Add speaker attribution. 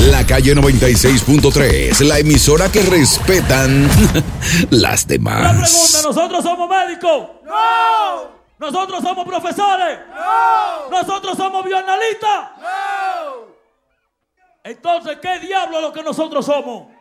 Speaker 1: La Calle 96.3, la emisora que respetan las demás.
Speaker 2: La pregunta, ¿nosotros somos médicos?
Speaker 3: ¡No!
Speaker 2: ¿Nosotros somos profesores?
Speaker 3: ¡No!
Speaker 2: ¿Nosotros somos bioanalistas?
Speaker 3: ¡No!
Speaker 2: Entonces, ¿qué diablo es lo que nosotros somos?